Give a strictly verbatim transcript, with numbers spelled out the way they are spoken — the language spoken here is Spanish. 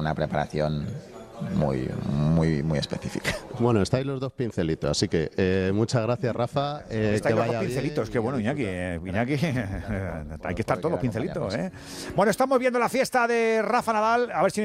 una preparación muy, muy, muy específica. Bueno, estáis los dos pincelitos, así que eh, muchas gracias, Rafa. Eh, estáis que los vaya dos pincelitos, bien, qué bueno, Iñaki. Eh, Iñaki, hay que estar todos pincelitos. ¿eh? Bueno, estamos viendo la fiesta de Rafa Nadal, a ver si